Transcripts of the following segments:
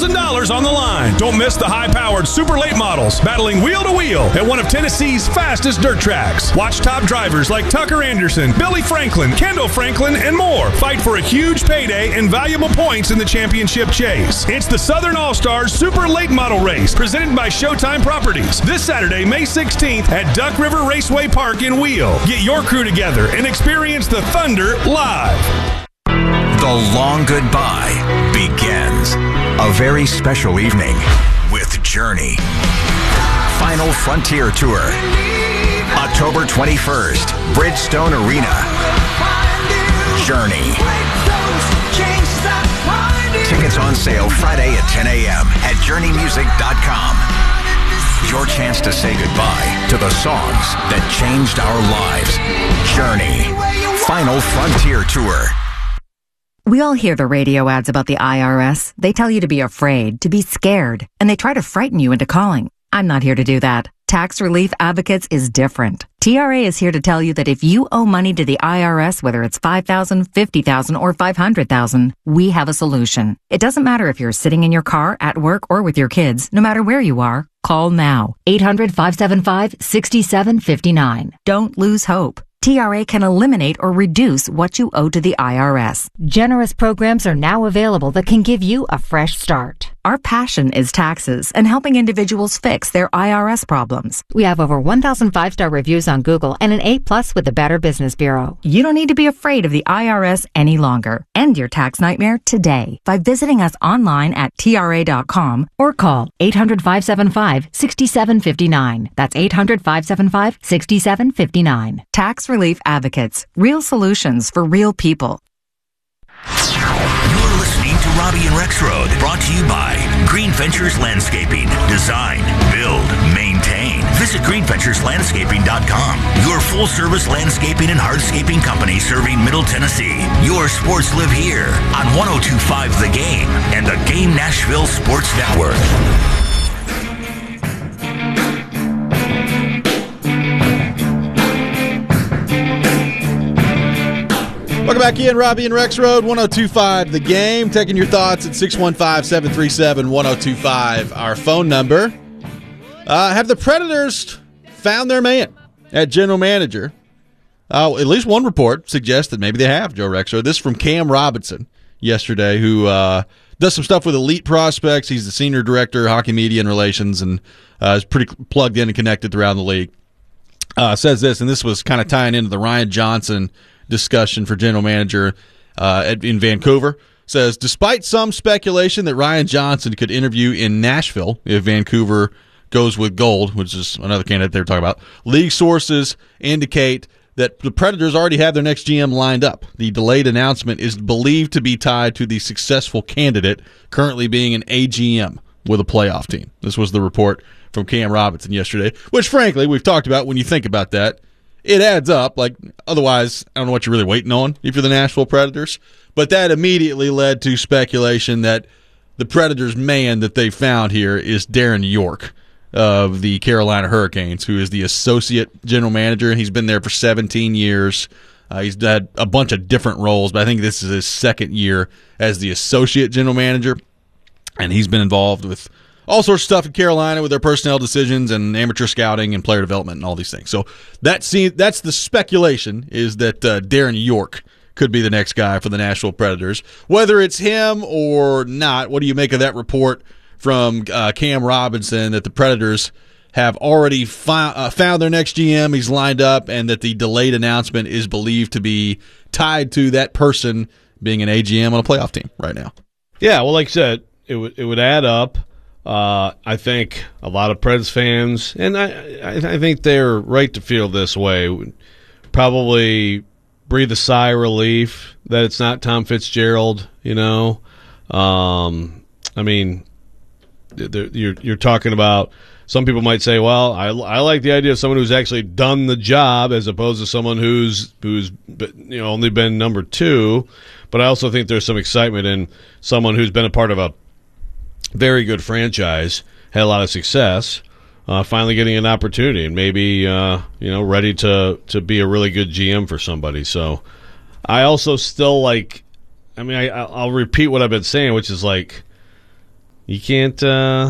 $1,000 on the line. Don't miss the high-powered super late models battling wheel to wheel at one of Tennessee's fastest dirt tracks. Watch top drivers like Tucker Anderson, Billy Franklin, Kendall Franklin, and more fight for a huge payday and valuable points in the championship chase. It's the Southern All-Stars Super Late Model Race presented by Showtime Properties this Saturday, May 16th at Duck River Raceway Park in Wheel. Get your crew together and experience the Thunder live. The long goodbye begins. A very special evening with Journey. Final Frontier Tour. October 21st, Bridgestone Arena. Journey. Tickets on sale Friday at 10 a.m. at JourneyMusic.com. Your chance to say goodbye to the songs that changed our lives. Journey. Final Frontier Tour. We all hear the radio ads about the IRS. They tell you to be afraid, to be scared, and they try to frighten you into calling. I'm not here to do that. Tax Relief Advocates is different. TRA is here to tell you that if you owe money to the IRS, whether it's $5,000, $50,000, or $500,000, we have a solution. It doesn't matter if you're sitting in your car, at work, or with your kids. No matter where you are, call now. 800-575-6759. Don't lose hope. TRA can eliminate or reduce what you owe to the IRS. Generous programs are now available that can give you a fresh start. Our passion is taxes and helping individuals fix their IRS problems. We have over 1,000 5-star reviews on Google and an A+ with the Better Business Bureau. You don't need to be afraid of the IRS any longer. End your tax nightmare today by visiting us online at TRA.com or call 800-575-6759. That's 800-575-6759. Tax Relief Advocates. Real solutions for real people. You're listening to Robbie and Rexroad, brought to you by Green Ventures Landscaping. Design, build, maintain. Visit greenventureslandscaping.com. Your full-service landscaping and hardscaping company serving Middle Tennessee. Your sports live here on 102.5 The Game and the Game Nashville Sports Network. Welcome back in, Robbie and Rexroad, 102.5 The Game. Taking your thoughts at 615-737-1025, our phone number. Have the Predators found their man at general manager? At least one report suggests that maybe they have, Joe Rexroad. This is from Cam Robinson yesterday, who does some stuff with elite prospects. He's the senior director of hockey media and relations, and is pretty plugged in and connected throughout the league. Says this, and this was kind of tying into the Ryan Johnson discussion for general manager in Vancouver. Says, despite some speculation that Ryan Johnson could interview in Nashville if Vancouver goes with Gold, which is another candidate they were talking about, league sources indicate that the Predators already have their next GM lined up. The delayed announcement is believed to be tied to the successful candidate currently being an AGM with a playoff team. This was the report from Cam Robinson yesterday, which frankly we've talked about. When you think about that, it adds up. Like, otherwise, I don't know what you're really waiting on if you're the Nashville Predators. But that immediately led to speculation that the Predators' man that they found here is Darren York of the Carolina Hurricanes, who is the associate general manager. He's been there for 17 years. He's had a bunch of different roles, but I think this is his second year as the associate general manager. And he's been involved with all sorts of stuff in Carolina with their personnel decisions and amateur scouting and player development and all these things. So that's the speculation, is that Darren York could be the next guy for the Nashville Predators. Whether it's him or not, what do you make of that report from Cam Robinson that the Predators have already found their next GM, he's lined up, and that the delayed announcement is believed to be tied to that person being an AGM on a playoff team right now? Yeah, well, like I said, it would add up. I think a lot of Preds fans, and I think they're right to feel this way, would probably breathe a sigh of relief that it's not Tom Fitzgerald. You know, I mean, you're talking about. Some people might say, well, I like the idea of someone who's actually done the job as opposed to someone who's only been number two. But I also think there's some excitement in someone who's been a part of a very good franchise, had a lot of success, finally getting an opportunity and maybe ready to be a really good GM for somebody. So I also still I'll repeat what I've been saying, which is You can't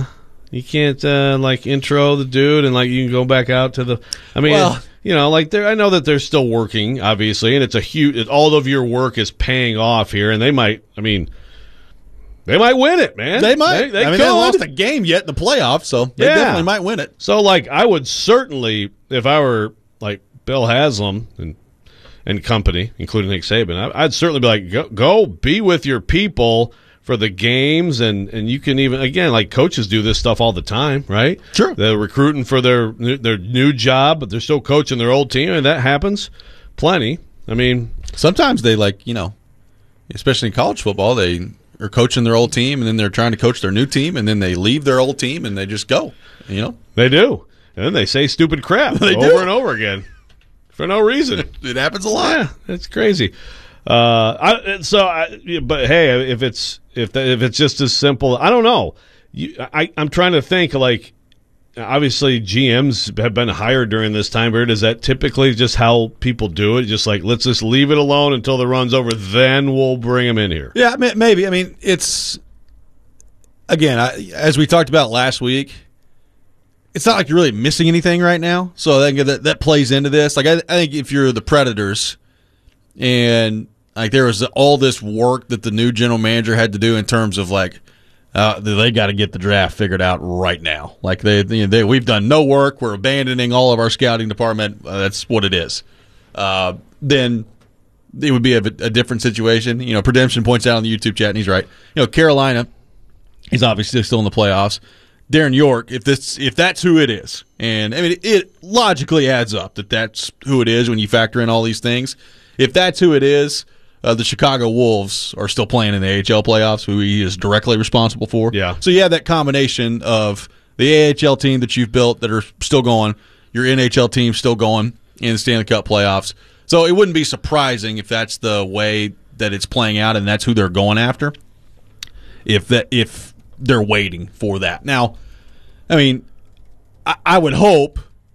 like intro the dude and like you can go back out to the. I mean, like I know that they're still working, obviously, and it's a huge. All of your work is paying off here, and they might. I mean, they might win it, man. They might. They haven't lost a game yet in the playoffs, so they definitely might win it. So, like, I would certainly, if I were like Bill Haslam and company, including Nick Saban, I'd certainly be like, go be with your people for the games, and you can even, again, like coaches do this stuff all the time, right? Sure. They're recruiting for their new job, but they're still coaching their old team, and that happens plenty. I mean, sometimes they especially in college football, they are coaching their old team, and then they're trying to coach their new team, and then they leave their old team, and they just go, They do. And then they say stupid crap over and over again for no reason. It happens a lot. Yeah, it's crazy. But hey, if it's just as simple, I don't know. I'm trying to think. Like, obviously, GMs have been hired during this time period. Is that typically just how people do it? Just like, let's just leave it alone until the run's over, then we'll bring them in here. Yeah, maybe. I mean, it's again, as we talked about last week. It's not like you're really missing anything right now, so I think that plays into this. Like, I think if you're the Predators. And like there was all this work that the new general manager had to do in terms of like they got to get the draft figured out right now. Like we've done no work, we're abandoning all of our scouting department. That's what it is. Then it would be a different situation. Redemption points out on the YouTube chat, and he's right. Carolina is obviously still in the playoffs. Darren York, if that's who it is, and I mean it logically adds up that that's who it is when you factor in all these things. If that's who it is, the Chicago Wolves are still playing in the AHL playoffs, who he is directly responsible for. Yeah. So you have that combination of the AHL team that you've built that are still going, your NHL team still going in the Stanley Cup playoffs. So it wouldn't be surprising if that's the way that it's playing out and that's who they're going after, if they're waiting for that. Now, I mean, I would hope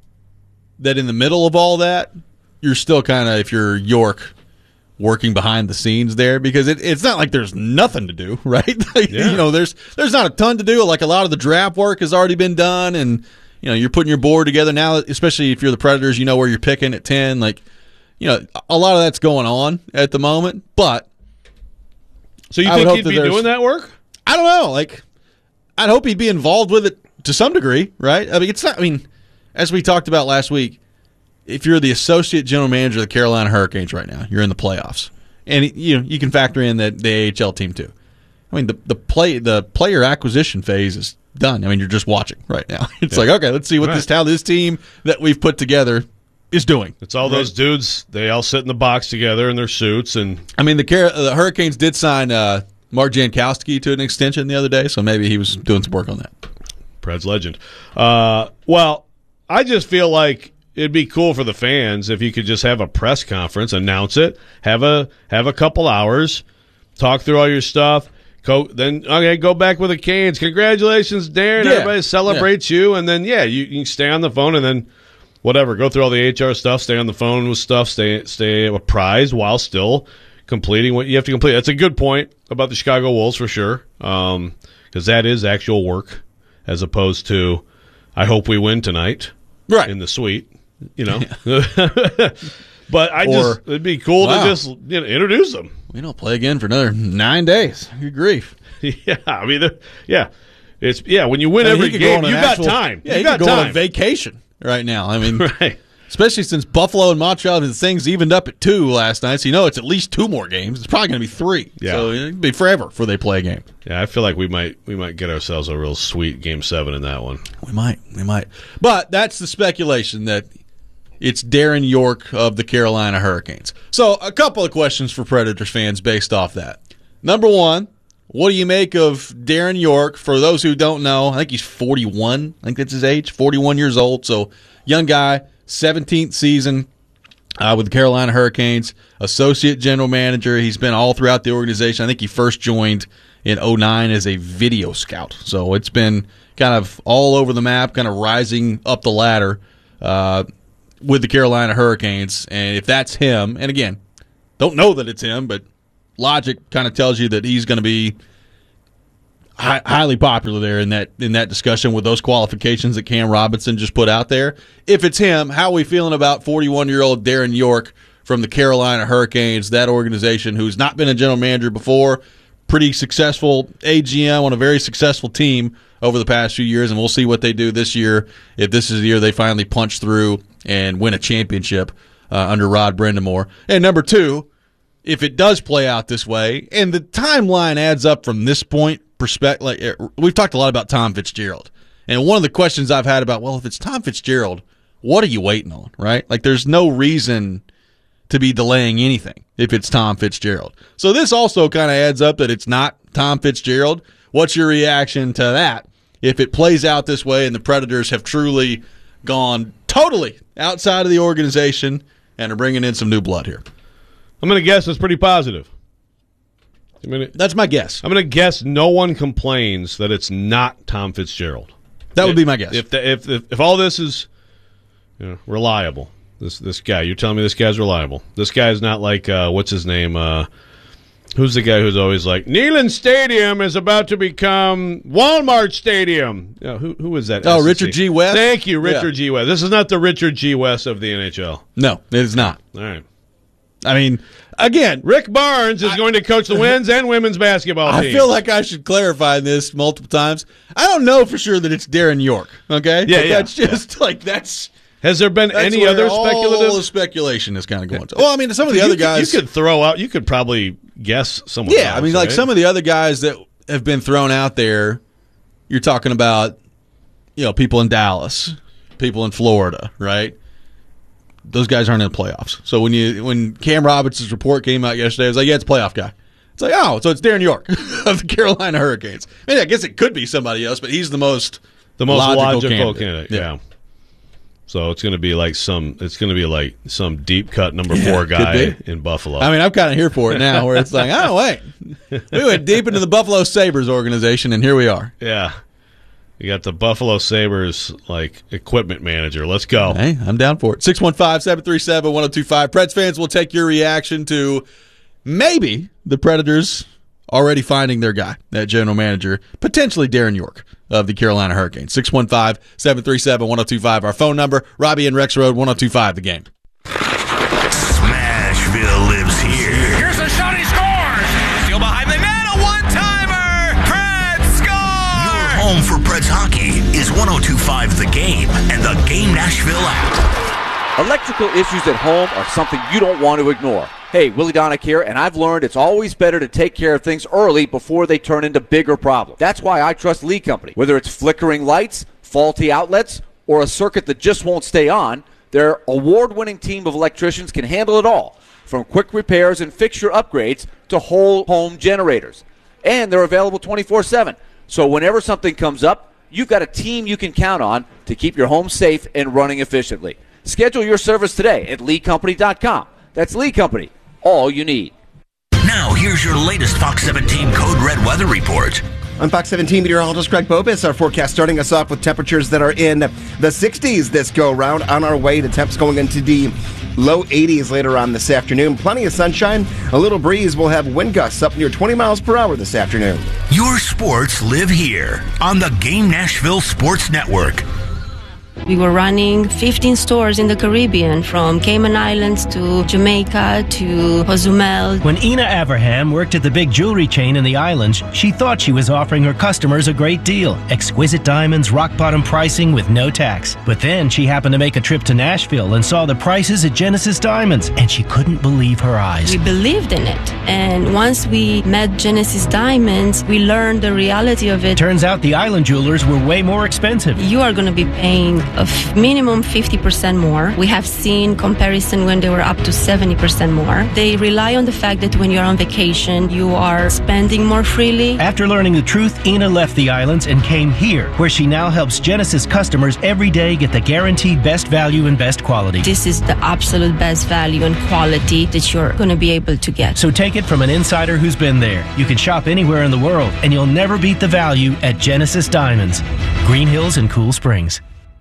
that in the middle of all that, you're still kind of, if you're York, working behind the scenes there, because it's not like there's nothing to do, right? Yeah. There's not a ton to do. Like a lot of the draft work has already been done, and you're putting your board together now. Especially if you're the Predators, where you're picking at 10. Like, a lot of that's going on at the moment. But so you think he'd be doing that work? I don't know. Like, I'd hope he'd be involved with it to some degree, right? I mean, it's not. I mean, as we talked about last week. If you're the associate general manager of the Carolina Hurricanes right now, you're in the playoffs, and you can factor in that the AHL team too. I mean, the player acquisition phase is done. I mean, you're just watching right now. It's like, okay, let's see what how this team that we've put together is doing. It's all those dudes. They all sit in the box together in their suits, and I mean, the Hurricanes did sign Mark Jankowski to an extension the other day, so maybe he was doing some work on that. Preds legend. Well, I just feel like it'd be cool for the fans if you could just have a press conference, announce it, have a couple hours, talk through all your stuff. Then go back with the Canes. Congratulations, Darren. Yeah. Everybody celebrates you, and then you can stay on the phone and then whatever, go through all the HR stuff, stay on the phone with stuff, stay apprised while still completing what you have to complete. That's a good point about the Chicago Wolves for sure, because that is actual work as opposed to I hope we win tonight, right, in the suite. But it'd be cool to just introduce them. We don't play again for another 9 days. Good grief. Yeah, I mean, it's when you win every game, you got time. Yeah, you got go time. on vacation right now. I mean, right. Especially since Buffalo and Montreal and things evened up at 2 last night, so it's at least 2 more games. It's probably going to be 3. Yeah. So it'll be forever before they play a game. Yeah, I feel like we might get ourselves a real sweet Game 7 in that one. We might. But that's the speculation that it's Darren York of the Carolina Hurricanes. So a couple of questions for Predators fans based off that. Number one, what do you make of Darren York? For those who don't know, I think he's 41. I think that's his age, 41 years old. So young guy, 17th season with the Carolina Hurricanes, associate general manager. He's been all throughout the organization. I think he first joined in 2009 as a video scout. So it's been kind of all over the map, kind of rising up the ladder with the Carolina Hurricanes. And if that's him, and again, don't know that it's him, but logic kind of tells you that he's going to be highly popular there in that discussion with those qualifications that Cam Robinson just put out there. If it's him, how are we feeling about 41-year-old Darren York from the Carolina Hurricanes, that organization who's not been a general manager before, pretty successful AGM on a very successful team over the past few years, and we'll see what they do this year if this is the year they finally punch through and win a championship under Rod Brindamore. And number two, if it does play out this way, and the timeline adds up from this point, we've talked a lot about Tom Fitzgerald. And one of the questions I've had about, well, if it's Tom Fitzgerald, what are you waiting on, right? Like, there's no reason to be delaying anything if it's Tom Fitzgerald. So this also kind of adds up that it's not Tom Fitzgerald. What's your reaction to that if it plays out this way and the Predators have truly gone totally outside of the organization and are bringing in some new blood here? I'm going to guess it's pretty positive. That's my guess. I'm going to guess no one complains that it's not Tom Fitzgerald. That would be my guess. If all this is reliable, this guy, you're telling me this guy's reliable. This guy's not like, what's his name? Who's the guy who's always like, Neyland Stadium is about to become Walmart Stadium? Who was that? Oh, Richard G. West? Thank you, Richard G. West. This is not the Richard G. West of the NHL. No, it is not. All right. I mean, again, Rick Barnes is going to coach the men's and women's basketball team. I feel like I should clarify this multiple times. I don't know for sure that it's Darren York, okay? Yeah, That's just that's... Has there been any other speculative? All the speculation is kind of going to. Well, I mean, some of the other guys... You could probably guess someone else, I mean, like some of the other guys that have been thrown out there, you're talking about, people in Dallas, people in Florida, right? Those guys aren't in the playoffs. So when Cam Robinson's report came out yesterday, I was like, yeah, it's a playoff guy. It's like, oh, so it's Darren York of the Carolina Hurricanes. I mean, I guess it could be somebody else, but he's the most logical candidate. Yeah. So it's going to be like some deep cut number 4 guy in Buffalo. I mean, I'm kind of here for it now, where it's like, oh wait, we went deep into the Buffalo Sabres organization, and here we are. Yeah. You got the Buffalo Sabres, equipment manager. Let's go. Hey, I'm down for it. 615-737-1025. Preds fans will take your reaction to maybe the Predators already finding their guy, that general manager, potentially Darren York of the Carolina Hurricanes. 615-737-1025. Our phone number, Robbie and Rex Road, 1025 The Game. Smashville lives here. Here's a shot, he scores! Still behind the net, a one-timer! Preds score! Your home for Preds hockey is 1025 The Game and the Game Nashville app. Electrical issues at home are something you don't want to ignore. Hey, Willie Donick here, and I've learned it's always better to take care of things early before they turn into bigger problems. That's why I trust Lee Company. Whether it's flickering lights, faulty outlets, or a circuit that just won't stay on, their award-winning team of electricians can handle it all, from quick repairs and fixture upgrades to whole home generators. And they're available 24/7. So whenever something comes up, you've got a team you can count on to keep your home safe and running efficiently. Schedule your service today at LeeCompany.com. That's Lee Company. All you need. Now, here's your latest Fox 17 Code Red weather report. I'm Fox 17 meteorologist Greg Bobis. Our forecast starting us off with temperatures that are in the 60s this go-round. On our way to temps going into the low 80s later on this afternoon. Plenty of sunshine, a little breeze. We'll have wind gusts up near 20 miles per hour this afternoon. Your sports live here on the Game Nashville Sports Network. We were running 15 stores in the Caribbean, from Cayman Islands to Jamaica to Cozumel. When Ina Abraham worked at the big jewelry chain in the islands, she thought she was offering her customers a great deal. Exquisite diamonds, rock-bottom pricing with no tax. But then she happened to make a trip to Nashville and saw the prices at Genesis Diamonds, and she couldn't believe her eyes. We believed in it. And once we met Genesis Diamonds, we learned the reality of it. Turns out the island jewelers were way more expensive. You are going to be paying a minimum 50% more. We have seen comparison when they were up to 70% more. They rely on the fact that when you're on vacation, you are spending more freely. After learning the truth, Ina left the islands and came here, where she now helps Genesis customers every day get the guaranteed best value and best quality. This is the absolute best value and quality that you're going to be able to get. So take it from an insider who's been there. You can shop anywhere in the world, and you'll never beat the value at Genesis Diamonds. Green Hills and Cool Springs.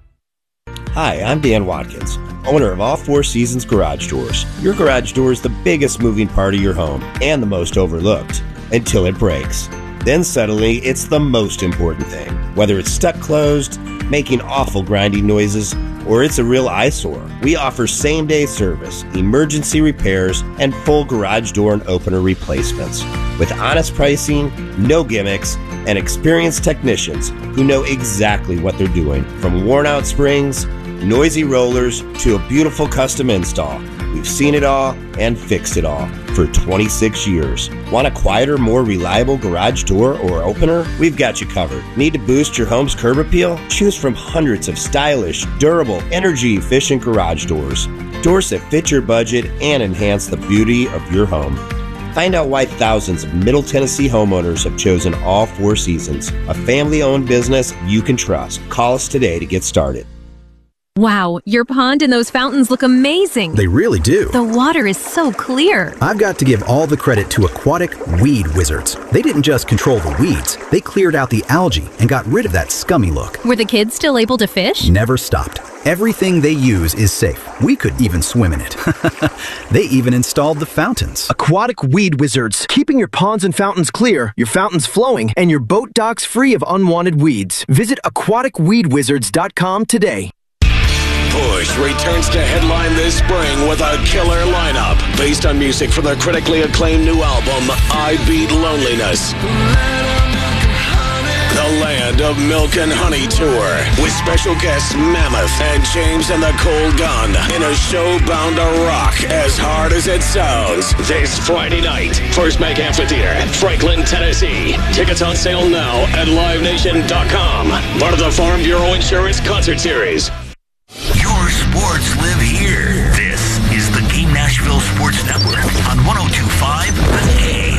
Hi, I'm Dan Watkins, owner of All Four Seasons Garage Doors. Your garage door is the biggest moving part of your home and the most overlooked until it breaks. Then suddenly, it's the most important thing. Whether it's stuck closed, making awful grinding noises, or it's a real eyesore, we offer same-day service, emergency repairs, and full garage door and opener replacements. With honest pricing, no gimmicks, and experienced technicians who know exactly what they're doing. From worn-out springs, noisy rollers, to a beautiful custom install. We've seen it all and fixed it all for 26 years. Want a quieter, more reliable garage door or opener? We've got you covered. Need to boost your home's curb appeal? Choose from hundreds of stylish, durable, energy-efficient garage doors. Doors that fit your budget and enhance the beauty of your home. Find out why thousands of Middle Tennessee homeowners have chosen All Four Seasons, a family-owned business you can trust. Call us today to get started. Wow, your pond and those fountains look amazing. They really do. The water is so clear. I've got to give all the credit to Aquatic Weed Wizards. They didn't just control the weeds, they cleared out the algae and got rid of that scummy look. Were the kids still able to fish? Never stopped. Everything they use is safe. We could even swim in it. They even installed the fountains. Aquatic Weed Wizards, keeping your ponds and fountains clear, your fountains flowing, and your boat docks free of unwanted weeds. Visit aquaticweedwizards.com today. Push returns to headline this spring with a killer lineup based on music from their critically acclaimed new album, I Beat Loneliness. The Land of Milk and Honey Tour with special guests Mammoth and James and the Cold Gun in a show bound to rock as hard as it sounds. This Friday night, First Bank Amphitheater, Franklin, Tennessee. Tickets on sale now at LiveNation.com. Part of the Farm Bureau Insurance Concert Series. Your sports live here. This is the Game Nashville Sports Network on 102.5 The Game.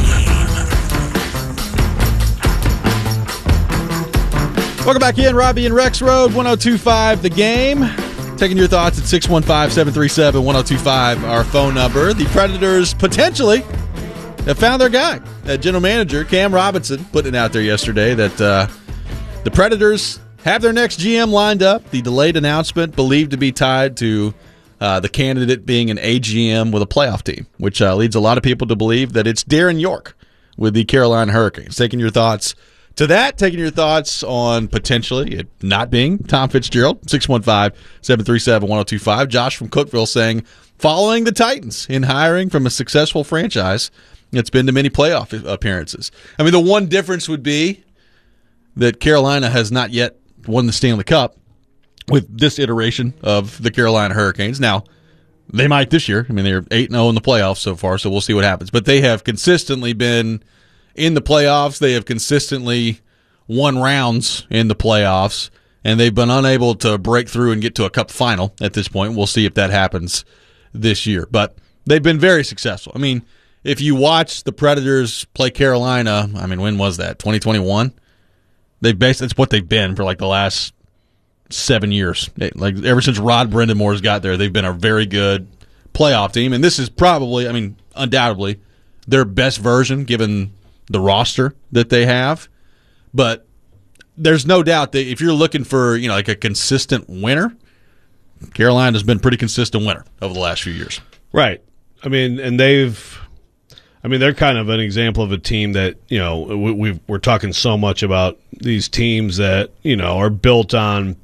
Welcome back in, Robbie and Rex Road, 102.5 The Game. Taking your thoughts at 615-737-1025, our phone number. The Predators potentially have found their guy. General manager Cam Robinson putting it out there yesterday that the Predators have their next GM lined up. The delayed announcement believed to be tied to the candidate being an AGM with a playoff team, which leads a lot of people to believe that it's Darren York with the Carolina Hurricanes. Taking your thoughts to that, taking your thoughts on potentially it not being Tom Fitzgerald, 615-737-1025. Josh from Cookeville saying, following the Titans in hiring from a successful franchise, it's been to many playoff appearances. I mean, the one difference would be that Carolina has not yet won the Stanley Cup with this iteration of the Carolina Hurricanes. Now, they might this year. I mean, they're 8-0 in the playoffs so far, so we'll see what happens. But they have consistently been in the playoffs. They have consistently won rounds in the playoffs, and they've been unable to break through and get to a cup final at this point. We'll see if that happens this year. But they've been very successful. I mean, if you watch the Predators play Carolina, I mean, when was that? 2021? It's what they've been for like the last 7 years. Like ever since Rod Brendamore's got there, they've been a very good playoff team, and this is probably, I mean, undoubtedly their best version given the roster that they have. But there's no doubt that if you're looking for, you know, like a consistent winner, Carolina's been a pretty consistent winner over the last few years. Right. I mean, and they're kind of an example of a team that, you know, we're talking so much about these teams that, you know, are built on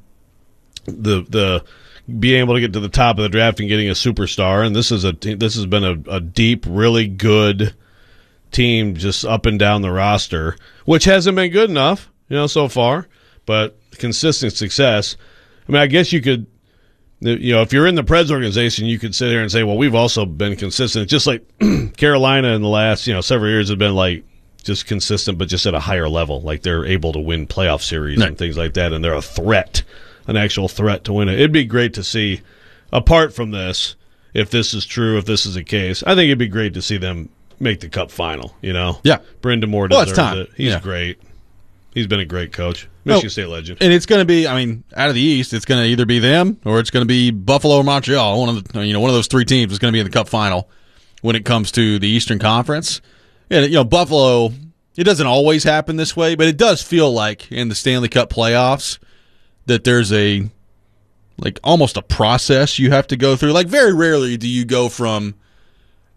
the being able to get to the top of the draft and getting a superstar. And this has been a deep, really good team just up and down the roster, which hasn't been good enough, you know, so far, but consistent success. I mean, I guess you could, you know, if you're in the Preds organization, you could sit here and say, well, we've also been consistent. Just like Carolina in the last, you know, several years have been like just consistent, but just at a higher level. Like they're able to win playoff series and things like that, and they're a threat, an actual threat to win it. It'd be great to see, apart from this, if this is true, if this is the case, I think it'd be great to see them make the Cup final, you know? Yeah. Brind'Amour deserves it. He's great. He's been a great coach. Michigan State legend. And it's going to be, I mean, out of the East, it's going to either be them or it's going to be Buffalo or Montreal. One of those three teams is going to be in the Cup final when it comes to the Eastern Conference. And, you know, Buffalo, it doesn't always happen this way, but it does feel like in the Stanley Cup playoffs that there's almost a process you have to go through. Like, very rarely do you go from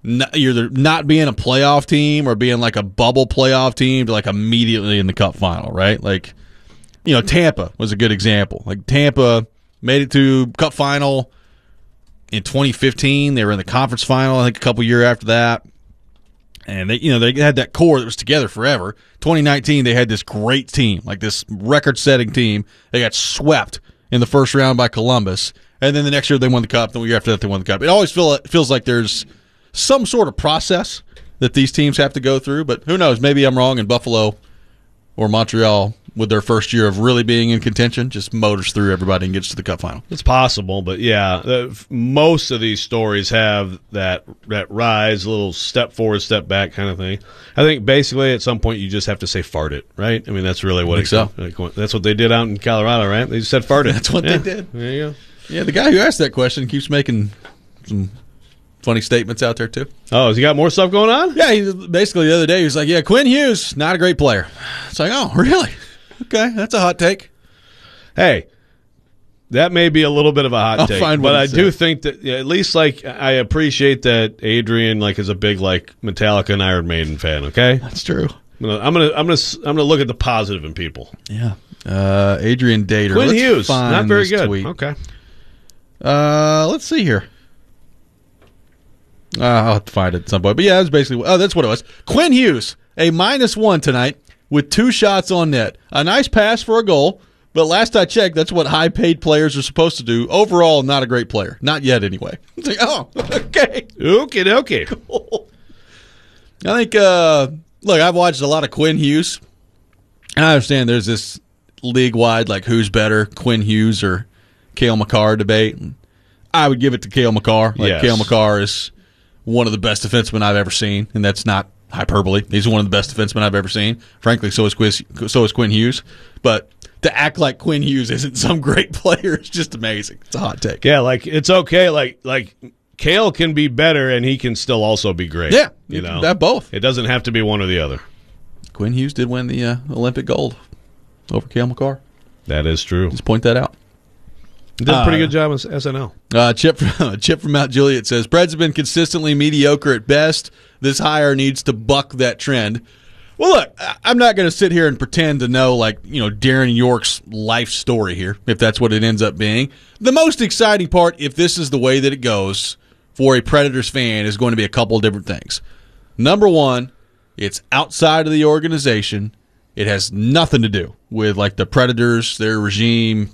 either not being a playoff team or being like a bubble playoff team to like immediately in the cup final, right? Like, Tampa was a good example. Like Tampa made it to cup final in 2015. They were in the conference final, I think, a couple years after that. And they had that core that was together forever. 2019, they had this great team, like this record-setting team. They got swept in the first round by Columbus, and then the next year they won the cup. The year after that, they won the cup. It always feels like there's some sort of process that these teams have to go through, but who knows? Maybe I'm wrong, and Buffalo or Montreal, with their first year of really being in contention, just motors through everybody and gets to the cup final. It's possible, but yeah, most of these stories have that rise, a little step forward, step back kind of thing. I think basically at some point you just have to say fart it, right? I mean, that's really what that's what they did out in Colorado, right? They just said fart it. That's what they did. There you go. Yeah, the guy who asked that question keeps making some funny statements out there, too. Oh, has he got more stuff going on? Yeah, basically the other day he was like, yeah, Quinn Hughes, not a great player. It's like, oh, really? Okay, that's a hot take. Hey, that may be a little bit of a hot take, but I do think that at least I appreciate that Adrian is a big Metallica and Iron Maiden fan. Okay, that's true. I'm gonna look at the positive in people. Yeah, Adrian Dater, Quinn Hughes, not very good. Tweet. Okay, let's see here. I'll have to find it at some point. But yeah, that's basically that's what it was. Quinn Hughes, a -1 tonight, with 2 shots on net. A nice pass for a goal, but last I checked, that's what high-paid players are supposed to do. Overall, not a great player. Not yet, anyway. It's like, oh, okay. Okay. Cool. I think, look, I've watched a lot of Quinn Hughes. I understand there's this league-wide, who's better, Quinn Hughes or Cale Makar debate. I would give it to Cale Makar. Yes. Cale Makar is one of the best defensemen I've ever seen, and that's not hyperbole. He's one of the best defensemen I've ever seen. Frankly, so is Quinn Hughes. But to act like Quinn Hughes isn't some great player is just amazing. It's a hot take. Yeah, it's okay. Like Cale can be better, and he can still also be great. Yeah, you know that both. It doesn't have to be one or the other. Quinn Hughes did win the Olympic gold over Cale Makar. That is true. Just point that out. Did a pretty good job on SNL. Chip from Mount Juliet says, Preds have been consistently mediocre at best. This hire needs to buck that trend. Well, look, I'm not going to sit here and pretend to know, Darren York's life story here, if that's what it ends up being. The most exciting part, if this is the way that it goes for a Predators fan, is going to be a couple of different things. Number one, it's outside of the organization. It has nothing to do with, the Predators, their regime.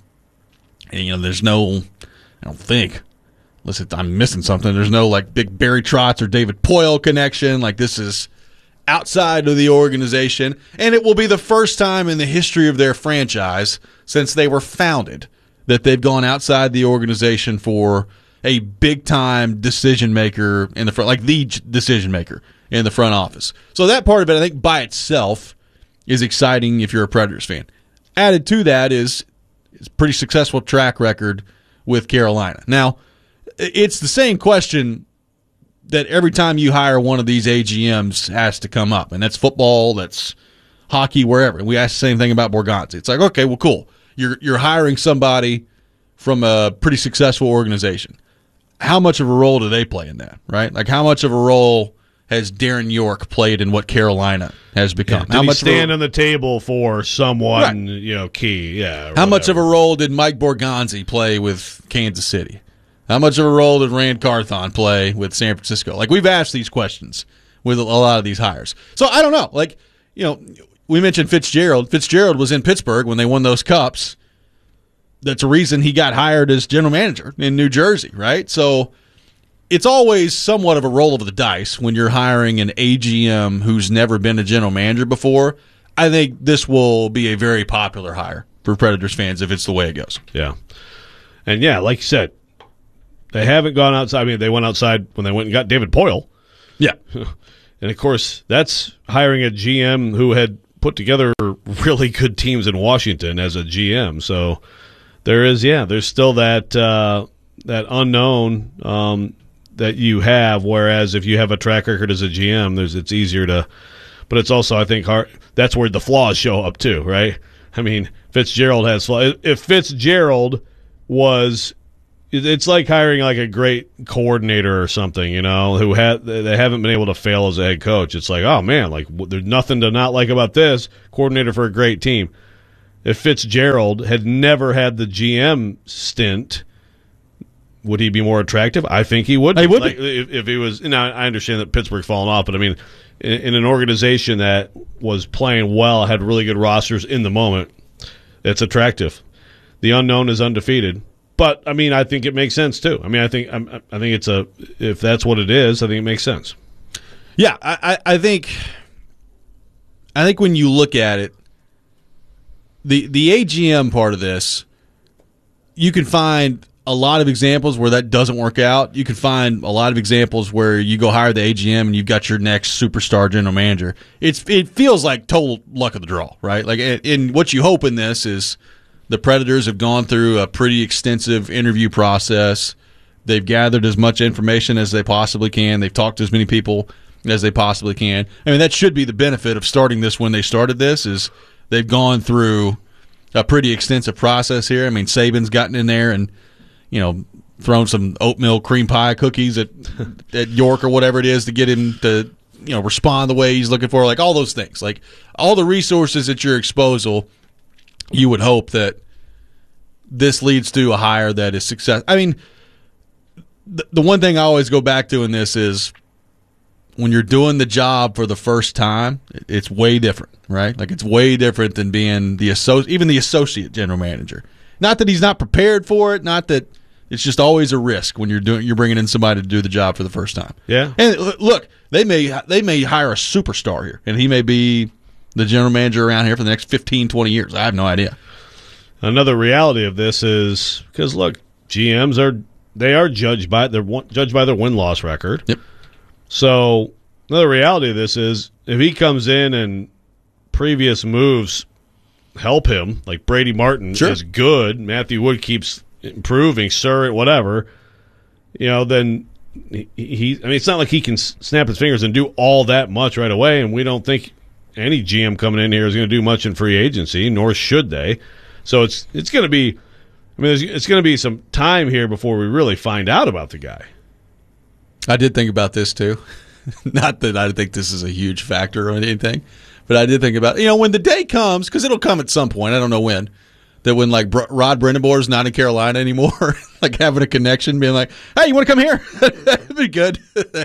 And, there's no, I don't think, unless I'm missing something, there's no, big Barry Trotz or David Poile connection. This is outside of the organization, and it will be the first time in the history of their franchise since they were founded that they've gone outside the organization for a big-time decision-maker in the front, the decision-maker in the front office. So that part of it, I think, by itself is exciting if you're a Predators fan. Added to that is a pretty successful track record with Carolina. Now, it's the same question that every time you hire one of these AGMs has to come up, and that's football, that's hockey, wherever. And we asked the same thing about Borgonzi. It's okay, well, cool. You're hiring somebody from a pretty successful organization. How much of a role do they play in that, right? How much of a role has Darren York played in what Carolina has become? How much stand on the table for someone, key? Yeah. How much of a role did Mike Borgonzi play with Kansas City? How much of a role did Rand Carthon play with San Francisco? We've asked these questions with a lot of these hires. So I don't know. We mentioned Fitzgerald. Fitzgerald was in Pittsburgh when they won those cups. That's a reason he got hired as general manager in New Jersey, right? So it's always somewhat of a roll of the dice when you're hiring an AGM who's never been a general manager before. I think this will be a very popular hire for Predators fans if it's the way it goes. Yeah. And, like you said, they haven't gone outside. I mean, they went outside when they went and got David Poile. Yeah. And, of course, that's hiring a GM who had put together really good teams in Washington as a GM. So there's still that unknown that you have, whereas if you have a track record as a GM, it's easier to – but it's also, I think, hard. That's where the flaws show up too, right? I mean, Fitzgerald has flaws. If Fitzgerald was – it's like hiring like a great coordinator or something, you know, they haven't been able to fail as a head coach. It's like, oh man, like there's nothing to not like about this coordinator for a great team. If Fitzgerald had never had the GM stint, would he be more attractive? I think he would. He would like, if he was. Now I understand that Pittsburgh's fallen off, but I mean, in an organization that was playing well, had really good rosters in the moment, it's attractive. The unknown is undefeated. But I mean, I think it makes sense too. I mean, I think it's if that's what it is, I think it makes sense. Yeah, I think when you look at it, the AGM part of this, you can find a lot of examples where that doesn't work out. You can find a lot of examples where you go hire the AGM and you've got your next superstar general manager. It feels like total luck of the draw, right? Like, and what you hope in this is the Predators have gone through a pretty extensive interview process. They've gathered as much information as they possibly can. They've talked to as many people as they possibly can. I mean, that should be the benefit of starting this when they started this, is they've gone through a pretty extensive process here. I mean, Saban's gotten in there and, you know, thrown some oatmeal cream pie cookies at York or whatever it is to get him to, you know, respond the way he's looking for. Like, all those things. Like, all the resources at your disposal, you would hope that this leads to a hire that is success. I mean, the one thing I always go back to in this is when you're doing the job for the first time, it's way different, right? Like, it's way different than being even the associate general manager. Not that he's not prepared for it, not that it's just always a risk when you're bringing in somebody to do the job for the first time. Yeah. And look, they may hire a superstar here, and he may be the general manager around here for the next 15, 20 years. I have no idea. Another reality of this is, because look, GMs are judged by their win-loss record. Yep. So another reality of this is, if he comes in and previous moves help him, like Brady Martin is good, Matthew Wood keeps improving, whatever, you know, then he I mean, it's not like he can snap his fingers and do all that much right away, and we don't think any GM coming in here is going to do much in free agency, nor should they. So it's going to be, I mean, it's going to be some time here before we really find out about the guy. I did think about this too. Not that I think this is a huge factor or anything, but I did think about, you know, when the day comes, because it'll come at some point, I don't know when, that when like Rod Brind'Amour's not in Carolina anymore, like having a connection, being like, hey, you want to come here? That'd be good.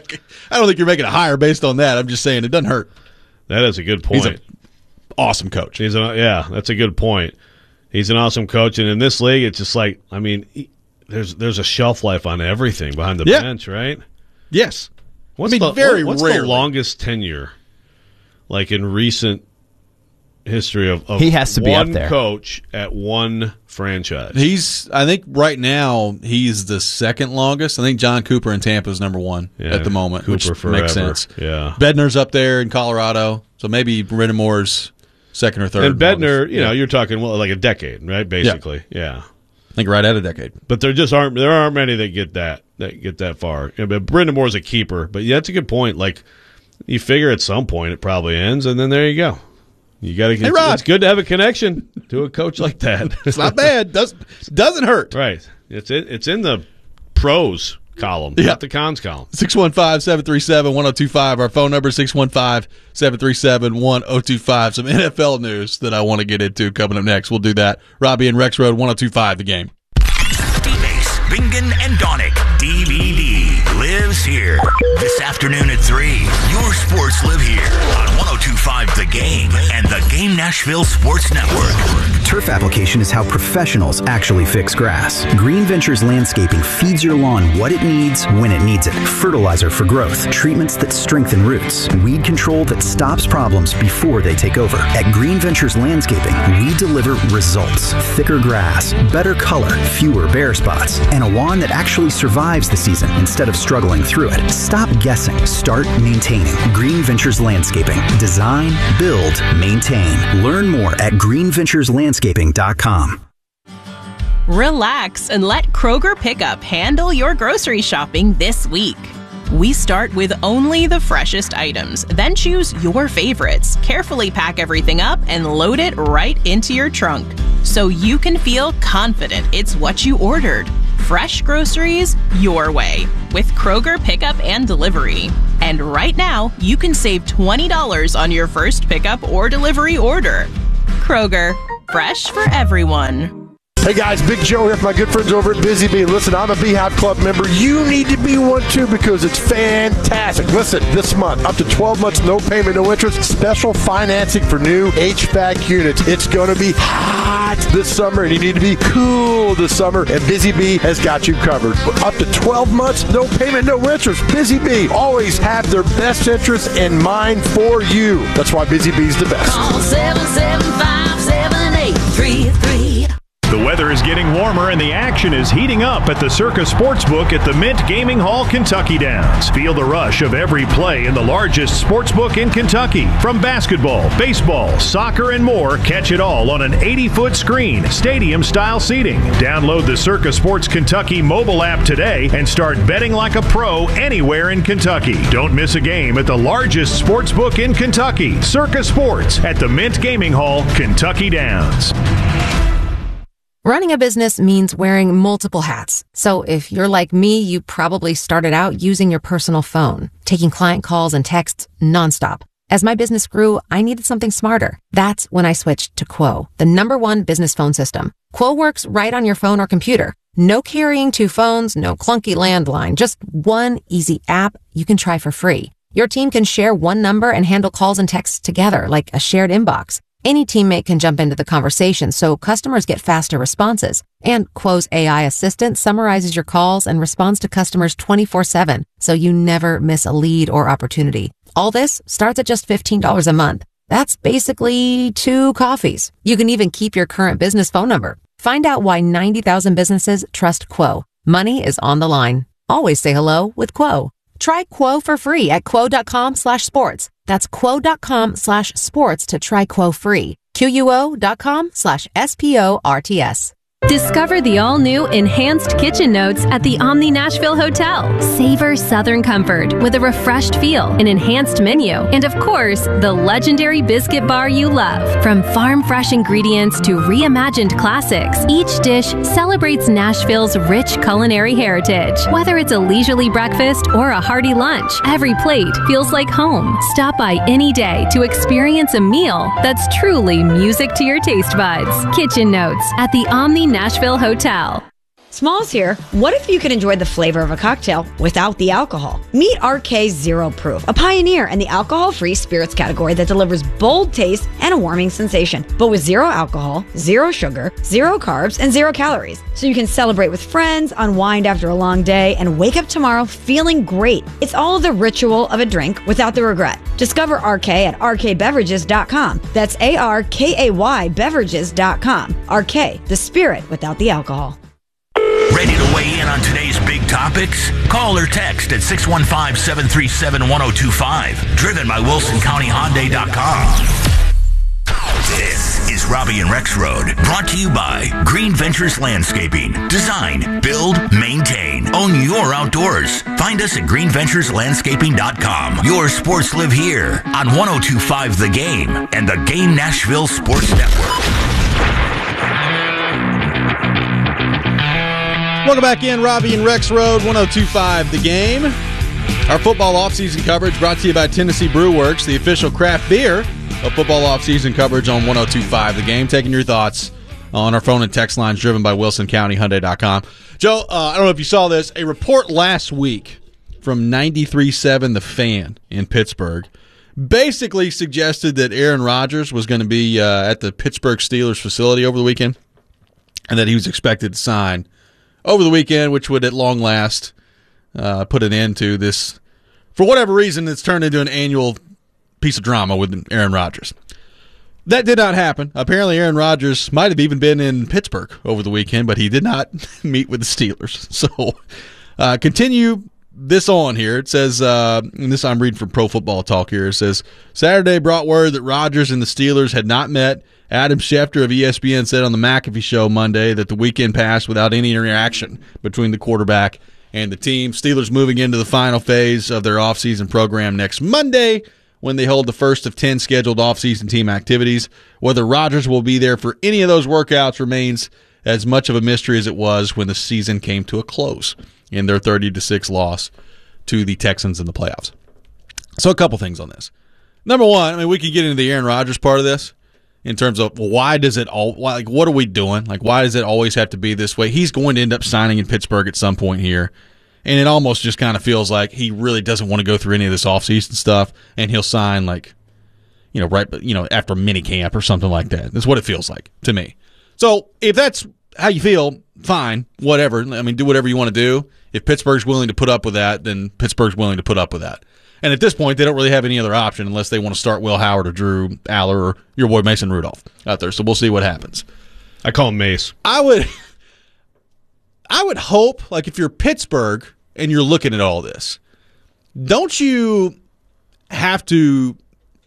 I don't think you're making a hire based on that. I'm just saying it doesn't hurt. That is a good point. He's an awesome coach. Yeah, that's a good point. He's an awesome coach, and in this league, it's just like, I mean, there's a shelf life on everything behind the bench, right? Yes. What's the longest tenure, like in recent history of he has to be up one there. Coach at one franchise? I think right now he's the second longest. I think John Cooper in Tampa is number one at the moment, Cooper which forever. makes sense. Yeah. Bednar's up there in Colorado, so maybe Brind'Amour's second or third. And Bednar, you know, you're talking like a decade, right? Basically, yeah. I think right at a decade. But there aren't many that get that far. Yeah, but Brind'Amour's a keeper. But yeah, that's a good point. Like, you figure at some point it probably ends, and then there you go. You got to. Hey, Rod. It's good to have a connection to a coach like that. It's not bad. Doesn't hurt. Right. It's in the pros column, not the cons column. 615-737-1025. Our phone number is 615-737-1025. Some NFL news that I want to get into coming up next. We'll do that. Robbie and Rex Road, 1025 The Game. D-Base, Bingen, and Donick. DVD lives here. This afternoon at 3. Your sports live here on 1025 The Game and the Game Nashville Sports Network. Turf application is how professionals actually fix grass. Green Ventures Landscaping feeds your lawn what it needs when it needs it. Fertilizer for growth, treatments that strengthen roots, weed control that stops problems before they take over. At Green Ventures Landscaping, we deliver results. Thicker grass, better color, fewer bare spots, and a lawn that actually survives the season instead of struggling through it. Stop guessing. Start maintaining. Green Ventures Landscaping. Design, build, maintain. Learn more at greenventureslandscaping.com. Relax and let Kroger Pickup handle your grocery shopping this week. We start with only the freshest items, then choose your favorites, carefully pack everything up, and load it right into your trunk so you can feel confident it's what you ordered. fresh groceries your way with Kroger Pickup and Delivery. And right now, you can save $20 on your first pickup or delivery order. Kroger, fresh for everyone. Hey guys, Big Joe here from my good friends over at Busy Bee. Listen, I'm a Beehive Club member. You need to be one too because it's fantastic. Listen, this month, up to 12 months, no payment, no interest, special financing for new HVAC units. It's going to be hot this summer and you need to be cool this summer, and Busy Bee has got you covered. Up to 12 months, no payment, no interest. Busy Bee always have their best interests in mind for you. That's why Busy Bee's the best. Call 775-7833. The weather is getting warmer and the action is heating up at the Circa Sportsbook at the Mint Gaming Hall, Kentucky Downs. Feel the rush of every play in the largest sportsbook in Kentucky. From basketball, baseball, soccer, and more, catch it all on an 80-foot screen, stadium-style seating. Download the Circa Sports Kentucky mobile app today and start betting like a pro anywhere in Kentucky. Don't miss a game at the largest sportsbook in Kentucky, Circa Sports at the Mint Gaming Hall, Kentucky Downs. Running a business means wearing multiple hats. So if you're like me, you probably started out using your personal phone, taking client calls and texts nonstop. As my business grew, I needed something smarter. That's when I switched to Quo, the #1 business phone system. Quo works right on your phone or computer. No carrying 2 phones, no clunky landline, just one easy app you can try for free. Your team can share one number and handle calls and texts together like a shared inbox. Any teammate can jump into the conversation, so customers get faster responses. And Quo's AI assistant summarizes your calls and responds to customers 24/7, so you never miss a lead or opportunity. All this starts at just $15 a month. That's basically 2 coffees. You can even keep your current business phone number. Find out why 90,000 businesses trust Quo. Money is on the line. Always say hello with Quo. Try Quo for free at quo.com/sports. That's quo.com/sports to try Quo free. QUO.com/SPORTS. Discover the all-new Enhanced Kitchen Notes at the Omni Nashville Hotel. Savor Southern comfort with a refreshed feel, an enhanced menu, and of course, the legendary biscuit bar you love. From farm-fresh ingredients to reimagined classics, each dish celebrates Nashville's rich culinary heritage. Whether it's a leisurely breakfast or a hearty lunch, every plate feels like home. Stop by any day to experience a meal that's truly music to your taste buds. Kitchen Notes at the Omni Nashville Hotel. Smalls here. What if you could enjoy the flavor of a cocktail without the alcohol? Meet RK Zero Proof, a pioneer in the alcohol-free spirits category that delivers bold taste and a warming sensation, but with 0 alcohol, 0 sugar, 0 carbs, and 0 calories. So you can celebrate with friends, unwind after a long day, and wake up tomorrow feeling great. It's all the ritual of a drink without the regret. Discover RK at rkbeverages.com. That's ARKAY beverages.com. RK, the spirit without the alcohol. Ready to weigh in on today's big topics? Call or text at 615-737-1025. Driven by WilsonCountyHyundai.com. This is Robbie and Rex Road, brought to you by Green Ventures Landscaping. Design, build, maintain, own your outdoors. Find us at greenventureslandscaping.com. Your sports live here on 102.5 The Game and the Game Nashville Sports Network. Welcome back in, Robbie and Rex Road, 102.5 The Game. Our football offseason coverage brought to you by Tennessee Brew Works, the official craft beer of football offseason coverage on 102.5 The Game. Taking your thoughts on our phone and text lines driven by WilsonCountyHyundai.com. Joe, I don't know if you saw this. A report last week from 93.7 The Fan in Pittsburgh basically suggested that Aaron Rodgers was going to be at the Pittsburgh Steelers facility over the weekend and that he was expected to sign over the weekend, which would at long last put an end to this. For whatever reason, it's turned into an annual piece of drama with Aaron Rodgers. That did not happen. Apparently, Aaron Rodgers might have even been in Pittsburgh over the weekend, but he did not meet with the Steelers. So continue this on here. It says, and this I'm reading from Pro Football Talk here. It says, Saturday brought word that Rodgers and the Steelers had not met. Adam Schefter of ESPN said on the McAfee show Monday that the weekend passed without any interaction between the quarterback and the team. Steelers moving into the final phase of their offseason program next Monday when they hold the first of 10 scheduled offseason team activities. Whether Rodgers will be there for any of those workouts remains as much of a mystery as it was when the season came to a close in their 30-6 loss to the Texans in the playoffs. So a couple things on this. Number one, I mean, we could get into the Aaron Rodgers part of this in terms of why does it all, like, what are we doing? Like, why does it always have to be this way? He's going to end up signing in Pittsburgh at some point here, and it almost just kind of feels like he really doesn't want to go through any of this offseason stuff, and he'll sign, like, after minicamp or something like that. That's what it feels like to me. So if that's how you feel, fine, whatever. I mean, do whatever you want to do. If Pittsburgh's willing to put up with that, then Pittsburgh's willing to put up with that. And at this point, they don't really have any other option unless they want to start Will Howard or Drew Aller or your boy Mason Rudolph out there. So we'll see what happens. I call him Mace. I would hope, like, if you're Pittsburgh and you're looking at all this, don't you have to,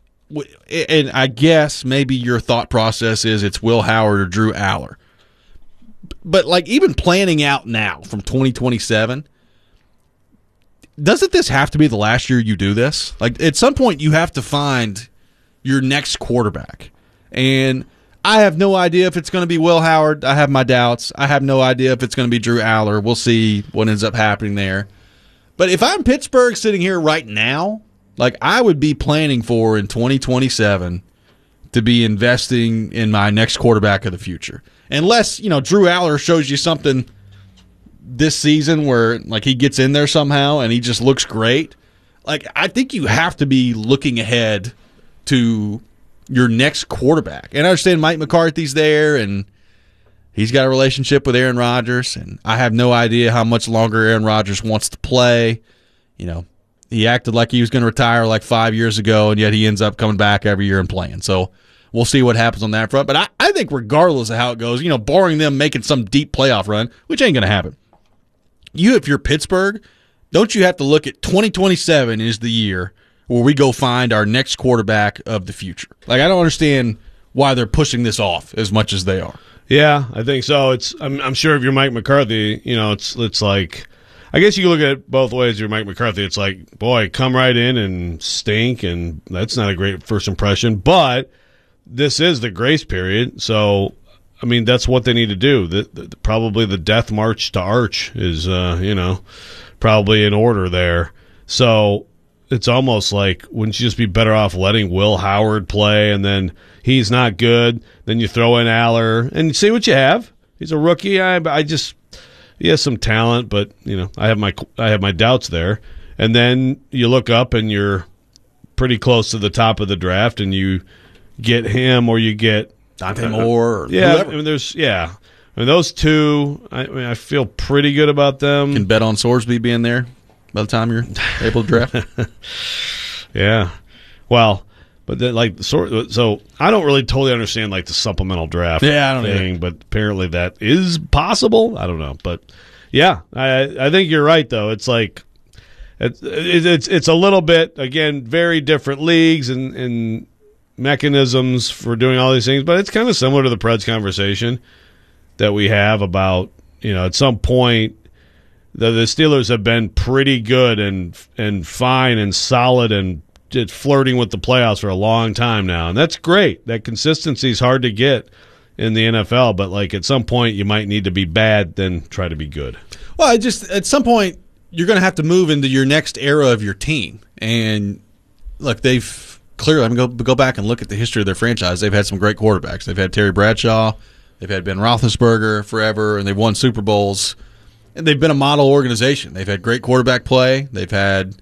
and I guess maybe your thought process is it's Will Howard or Drew Aller. But, like, even planning out now from 2027, doesn't this have to be the last year you do this? Like, at some point, you have to find your next quarterback. And I have no idea if it's going to be Will Howard. I have my doubts. I have no idea if it's going to be Drew Aller. We'll see what ends up happening there. But if I'm Pittsburgh sitting here right now, like, I would be planning for in 2027 to be investing in my next quarterback of the future. Unless, Drew Aller shows you something this season where, like, he gets in there somehow and he just looks great. Like, I think you have to be looking ahead to your next quarterback. And I understand Mike McCarthy's there and he's got a relationship with Aaron Rodgers, and I have no idea how much longer Aaron Rodgers wants to play. He acted like he was going to retire like 5 years ago, and yet he ends up coming back every year and playing. So we'll see what happens on that front. But I think regardless of how it goes, barring them making some deep playoff run, which ain't going to happen, if you're Pittsburgh, don't you have to look at 2027 is the year where we go find our next quarterback of the future? Like, I don't understand why they're pushing this off as much as they are. Yeah, I think so. I'm sure if you're Mike McCarthy, it's like, I guess you can look at it both ways. If you're Mike McCarthy, it's like, boy, come right in and stink, and that's not a great first impression. But this is the grace period, so I mean, that's what they need to do. Probably the death march to Arch is, probably in order there. So it's almost like, wouldn't you just be better off letting Will Howard play, and then he's not good, then you throw in Aller and see what you have. He's a rookie. He has some talent, but I have my doubts there. And then you look up and you're pretty close to the top of the draft, and you get him or you get Dante Moore, or whoever. I mean, those two, I feel pretty good about them. Can bet on Sorsby being there by the time you're able to draft. Yeah. Well, but then, so I don't really totally understand, like, the supplemental draft I don't thing, but apparently that is possible. I don't know. But yeah, I think you're right, though. It's like, it's a little bit, again, very different leagues and mechanisms for doing all these things, but it's kind of similar to the Preds conversation that we have about, at some point the Steelers have been pretty good and fine and solid and just flirting with the playoffs for a long time now, and that's great. That consistency is hard to get in the NFL, but, like, at some point you might need to be bad, then try to be good. Well, at some point you're going to have to move into your next era of your team, and look, they've clearly, go back and look at the history of their franchise. They've had some great quarterbacks. They've had Terry Bradshaw. They've had Ben Roethlisberger forever, and they've won Super Bowls. And they've been a model organization. They've had great quarterback play. They've had,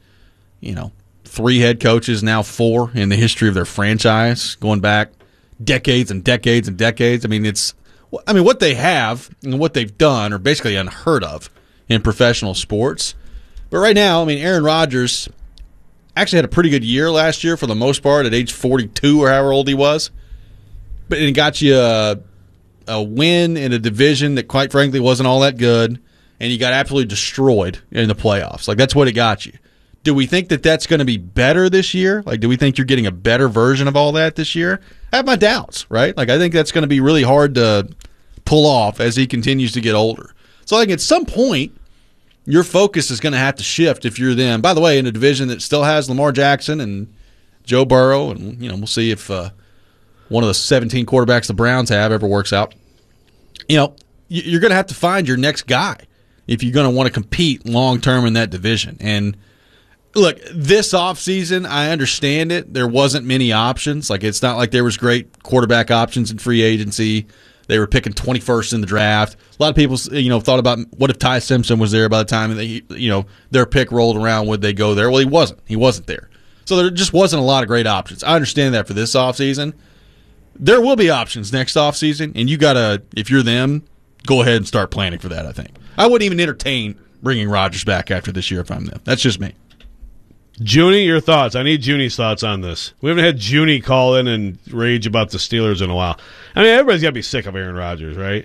3 head coaches, now 4 in the history of their franchise, going back decades and decades and decades. I mean, what they have and what they've done are basically unheard of in professional sports. But right now, Aaron Rodgers actually had a pretty good year last year for the most part at age 42 or however old he was. But it got you a win in a division that, quite frankly, wasn't all that good, and you got absolutely destroyed in the playoffs. Like, that's what it got you. Do we think that that's going to be better this year? Like, do we think you're getting a better version of all that this year? I have my doubts, right? Like, I think that's going to be really hard to pull off as he continues to get older. So, like, at some point, your focus is going to have to shift if you're them. By the way, in a division that still has Lamar Jackson and Joe Burrow, and we'll see if one of the 17 quarterbacks the Browns have ever works out. you're going to have to find your next guy if you're going to want to compete long-term in that division. And look, this offseason, I understand it. There wasn't many options. Like, it's not like there was great quarterback options in free agency. They were picking 21st in the draft. A lot of people, thought about what if Ty Simpson was there by the time their pick rolled around, would they go there? Well, he wasn't. He wasn't there. So there just wasn't a lot of great options. I understand that for this offseason. There will be options next offseason, and you got to, if you're them, go ahead and start planning for that, I think. I wouldn't even entertain bringing Rodgers back after this year if I'm them. That's just me. Junie, your thoughts. I need Junie's thoughts on this. We haven't had Junie call in and rage about the Steelers in a while. I mean, everybody's got to be sick of Aaron Rodgers, right?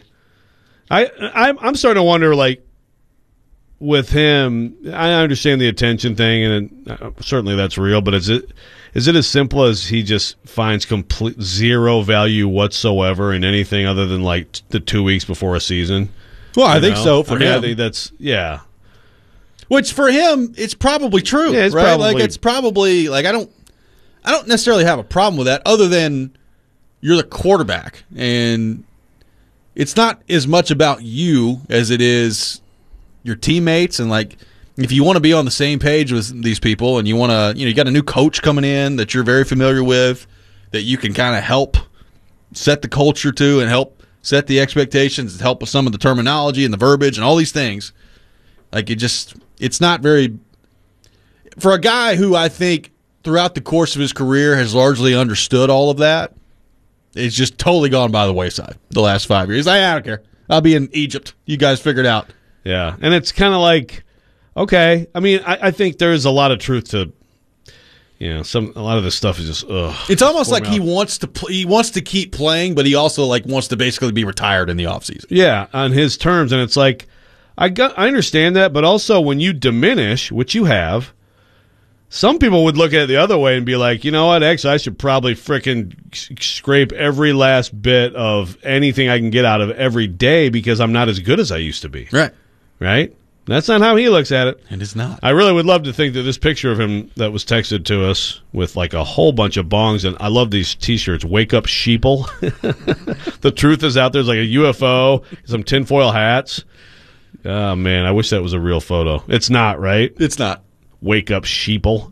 I'm starting to wonder, like, with him, I understand the attention thing, and certainly that's real, but is it as simple as he just finds complete zero value whatsoever in anything other than, like, the 2 weeks before a season? Well, I think so for him. I think that's, yeah. Which for him, it's probably true, yeah, it's right? Probably, like it's probably like I don't necessarily have a problem with that, other than you're the quarterback, and it's not as much about you as it is your teammates. And like, if you want to be on the same page with these people, and you want to, you got a new coach coming in that you're very familiar with, that you can kind of help set the culture to, and help set the expectations, and help with some of the terminology and the verbiage and all these things. Like, it's not very, for a guy who I think throughout the course of his career has largely understood all of that, it's just totally gone by the wayside the last 5 years. I don't care. I'll be in Egypt. You guys figure it out. Yeah, and it's kind of like, okay. I mean, I think there's a lot of truth to, a lot of this stuff is just, ugh. It's almost like he wants to keep playing, but he also like wants to basically be retired in the offseason. Yeah, on his terms, and it's like, I understand that, but also when you diminish, which you have, some people would look at it the other way and be like, you know what, actually, I should probably frickin' scrape every last bit of anything I can get out of every day because I'm not as good as I used to be. Right? That's not how he looks at it. It is not. I really would love to think that this picture of him that was texted to us with like a whole bunch of bongs, and I love these T-shirts, Wake Up Sheeple. The truth is out there. There's like a UFO, some tinfoil hats. Oh, man, I wish that was a real photo. It's not, right? It's not. Wake Up Sheeple.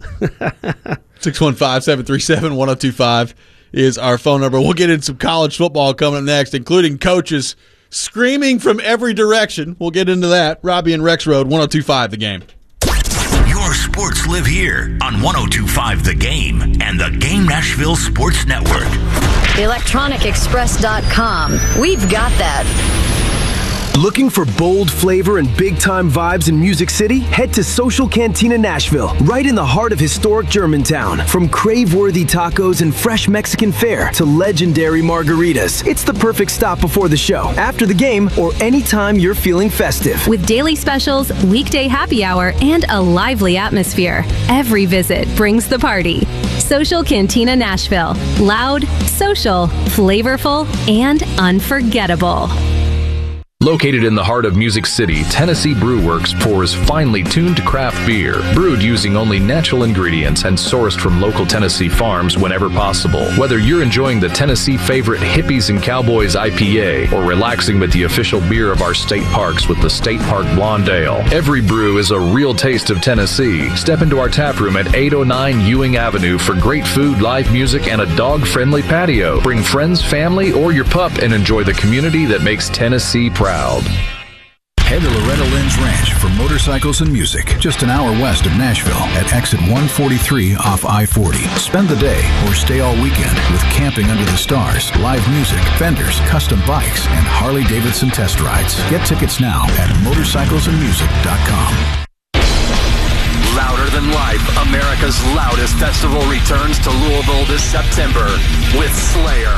615-737-1025 is our phone number. We'll get into some college football coming up next, including coaches screaming from every direction. We'll get into that. Robbie and Rex Road, 102.5 The Game. Your sports live here on 102.5 The Game and the Game Nashville Sports Network. ElectronicExpress.com. We've got that. Looking for bold flavor and big-time vibes in Music City? Head to Social Cantina Nashville, right in the heart of historic Germantown. From crave-worthy tacos and fresh Mexican fare to legendary margaritas, it's the perfect stop before the show, after the game, or anytime you're feeling festive. With daily specials, weekday happy hour, and a lively atmosphere, every visit brings the party. Social Cantina Nashville. Loud, social, flavorful, and unforgettable. Located in the heart of Music City, Tennessee Brew Works pours finely tuned craft beer, brewed using only natural ingredients and sourced from local Tennessee farms whenever possible. Whether you're enjoying the Tennessee favorite Hippies and Cowboys IPA or relaxing with the official beer of our state parks with the State Park Blonde Ale, every brew is a real taste of Tennessee. Step into our tap room at 809 Ewing Avenue for great food, live music, and a dog-friendly patio. Bring friends, family, or your pup and enjoy the community that makes Tennessee proud. Head to Loretta Lynn's Ranch for motorcycles and music, just an hour west of Nashville at exit 143 off I-40. Spend the day or stay all weekend with camping under the stars, live music, vendors, custom bikes, and Harley-Davidson test rides. Get tickets now at motorcyclesandmusic.com. Louder Than Life, America's loudest festival, returns to Louisville this September with Slayer,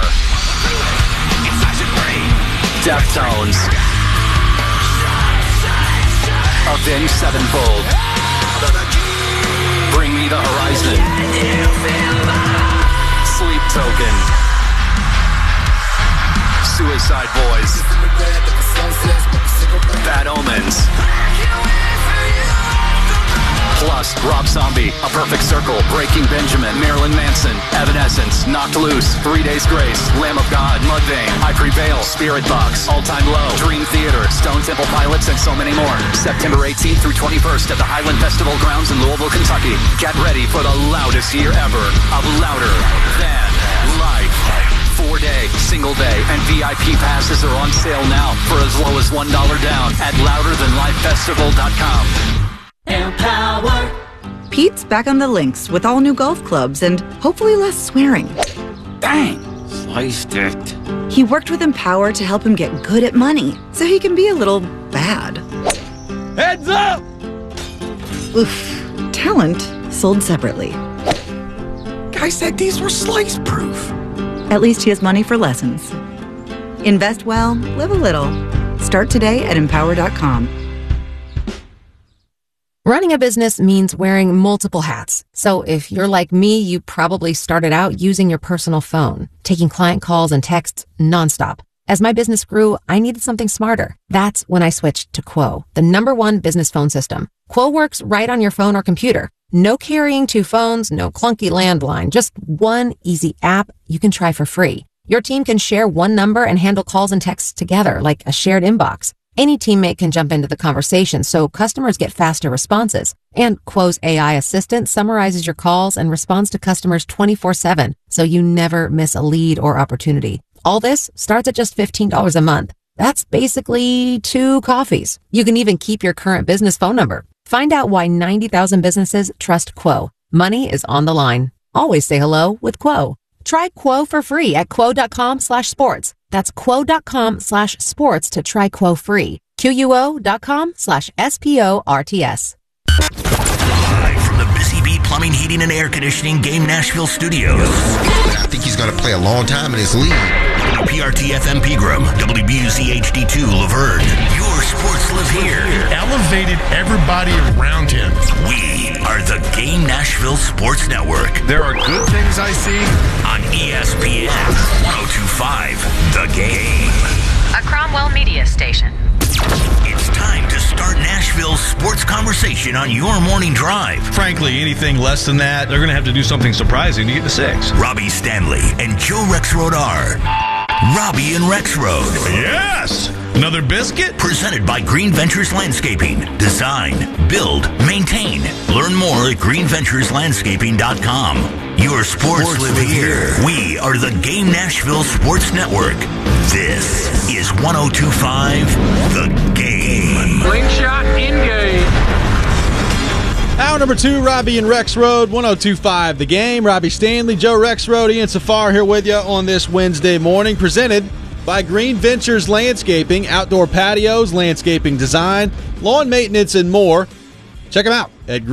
Deftones, Avenged Sevenfold, Bring Me the Horizon, Sleep Token, Suicide Boys, Bad Omens, plus Rob Zombie 3, A Perfect Circle, Breaking Benjamin, Marilyn Manson, Evanescence, Knocked Loose, 3 Days Grace, Lamb of God, Mudvayne, I Prevail, Spirit Box, All Time Low, Dream Theater, Stone Temple Pilots, and so many more. September 18th through 21st at the Highland Festival Grounds in Louisville, Kentucky. Get ready for the loudest year ever of Louder Than Life. 4-day, single day, and VIP passes are on sale now for as low as $1 down at louderthanlifefestival.com. Empower. Pete's back on the links with all new golf clubs and hopefully less swearing. Dang, sliced it. He worked with Empower to help him get good at money so he can be a little bad. Heads up! Oof. Talent sold separately. Guy said these were slice proof. At least he has money for lessons. Invest well, live a little. Start today at empower.com. Running a business means wearing multiple hats. So if you're like me, you probably started out using your personal phone, taking client calls and texts nonstop. As my business grew, I needed something smarter. That's when I switched to Quo, the #1 business phone system. Quo works right on your phone or computer. No carrying 2 phones, no clunky landline, just one easy app you can try for free. Your team can share one number and handle calls and texts together like a shared inbox. Any teammate can jump into the conversation, so customers get faster responses. And Quo's AI assistant summarizes your calls and responds to customers 24/7, so you never miss a lead or opportunity. All this starts at just $15 a month. That's basically 2 coffees. You can even keep your current business phone number. Find out why 90,000 businesses trust Quo. Money is on the line. Always say hello with Quo. Try Quo for free at quo.com/sports. That's quo.com/sports to try Quo free. QUO.com/SPORTS. Live from the Busy Bee Plumbing, Heating, and Air Conditioning Game Nashville studios. I think he's going to play a long time in his league. WPRT-FM Pegram, WBUZ-HD2 Laverne. Your sports live here. Elevated everybody around him. We are the Game Nashville Sports Network. There are good things I see on ESPN 102.5 The Game. A Cromwell Media Station. It's time to start Nashville's sports conversation on your morning drive. Frankly, anything less than that, they're going to have to do something surprising to get to 6. Robbie Stanley and Joe Rexrode are Robbie and Rexrode. Yes! Another biscuit? Presented by Green Ventures Landscaping. Design, build, maintain. Learn more at greenventureslandscaping.com. Your sports live here. We are the Game Nashville Sports Network. This is 102.5 The Game. Slingshot in-game. Hour number 2, Robbie and Rexrode, 102.5 The Game. Robbie Stanley, Joe Rexrode, Ian Safar here with you on this Wednesday morning. Presented by Green Ventures Landscaping, outdoor patios, landscaping design, lawn maintenance, and more. Check them out at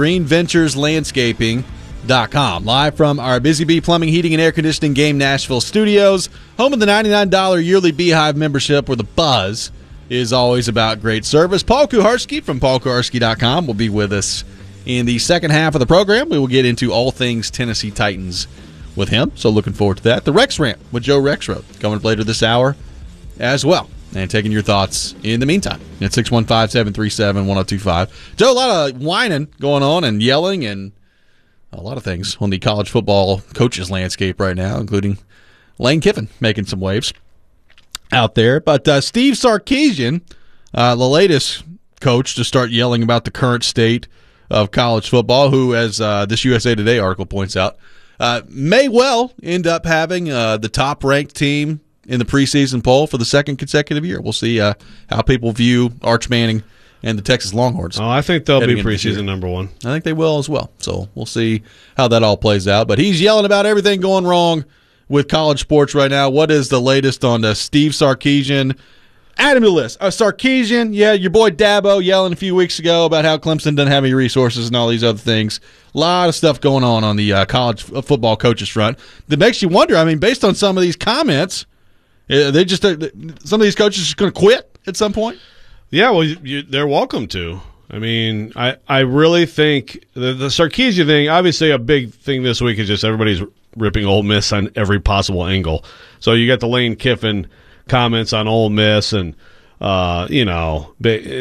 greenventureslandscaping.com. Live from our Busy Bee Plumbing, Heating, and Air Conditioning Game Nashville studios, home of the $99 yearly Beehive membership, where the buzz is always about great service. Paul Kuharsky from paulkuharsky.com will be with us in the second half of the program. We will get into all things Tennessee Titans with him, so looking forward to that. The Rex Rant with Joe Rexrode coming up later this hour as well, and taking your thoughts in the meantime at 615-737-1025. Joe, a lot of whining going on and yelling and a lot of things on the college football coaches landscape right now, including Lane Kiffin making some waves out there. But Steve Sarkisian, the latest coach to start yelling about the current state of college football, who, as this USA Today article points out, may well end up having the top-ranked team in the preseason poll for the second consecutive year. We'll see how people view Arch Manning and the Texas Longhorns. Oh, I think they'll be preseason number 1. I think they will as well. So we'll see how that all plays out. But he's yelling about everything going wrong with college sports right now. What is the latest on Steve Sarkisian? Add him to the list. Sarkisian, yeah, your boy Dabo yelling a few weeks ago about how Clemson doesn't have any resources and all these other things. A lot of stuff going on the college football coaches front that makes you wonder. I mean, based on some of these comments, some of these coaches just going to quit at some point? Yeah, well, they're welcome to. I mean, I really think the Sarkisian thing, obviously a big thing this week is just everybody's ripping Ole Miss on every possible angle. So you got the Lane Kiffin comments on Ole Miss, and You know,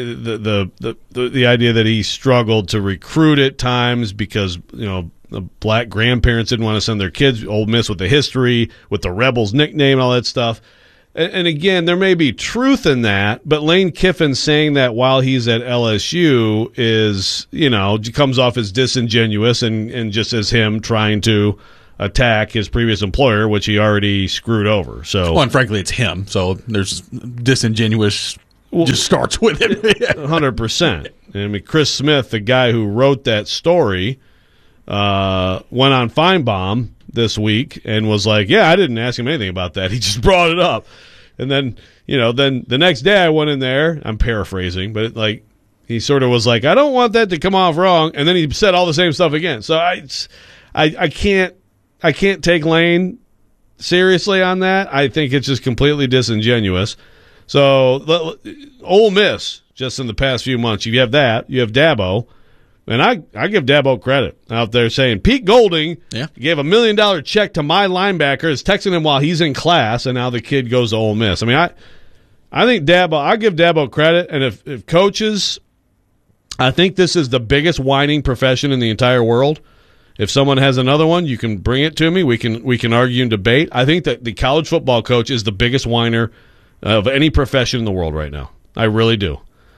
the idea that he struggled to recruit at times because, you know, the black grandparents didn't want to send their kids Ole Miss with the history, with the Rebels nickname and all that stuff. And again, there may be truth in that, but Lane Kiffin saying that while he's at LSU is, you know, comes off as disingenuous and just as him trying to attack his previous employer, which he already screwed over. So, well, and frankly, it's him. So there's disingenuous just starts with him. 100%. I mean, Chris Smith, the guy who wrote that story, went on Feinbaum this week and was like, yeah, I didn't ask him anything about that. He just brought it up. And then, you know, then the next day I went in there, I'm paraphrasing, but like he sort of was like, I don't want that to come off wrong. And then he said all the same stuff again. So I can't take Lane seriously on that. I think it's just completely disingenuous. So Ole Miss, just in the past few months, you have that. You have Dabo. And I give Dabo credit out there saying Pete Golding gave $1 million check to my linebacker, is texting him while he's in class, and now the kid goes to Ole Miss. I mean, I think Dabo, I give Dabo credit, and if coaches, I think this is the biggest whining profession in the entire world. If someone has another one, you can bring it to me. We can argue and debate. I think that the college football coach is the biggest whiner of any profession in the world right now. I really do.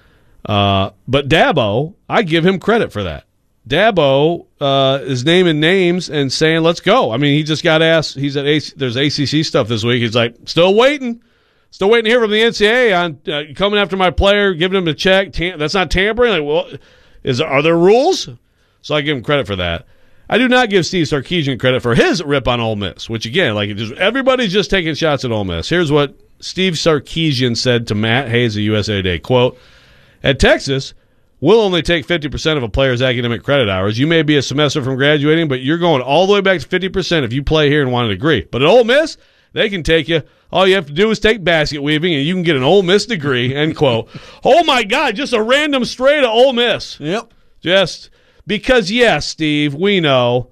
But Dabo, I give him credit for that. Dabo is naming names and saying, let's go. I mean, he just got asked, there's ACC stuff this week. He's like, still waiting to hear from the NCAA on coming after my player, giving him a check. That's not tampering. Like, well, are there rules? So I give him credit for that. I do not give Steve Sarkisian credit for his rip on Ole Miss, which again, like everybody's just taking shots at Ole Miss. Here's what Steve Sarkisian said to Matt Hayes of USA Today, quote, at Texas, we'll only take 50% of a player's academic credit hours. You may be a semester from graduating, but you're going all the way back to 50% if you play here and want a degree. But at Ole Miss, they can take you. All you have to do is take basket weaving, and you can get an Ole Miss degree, end quote. Oh, my God, just a random stray to Ole Miss. Yep. Just because, yes, Steve, we know.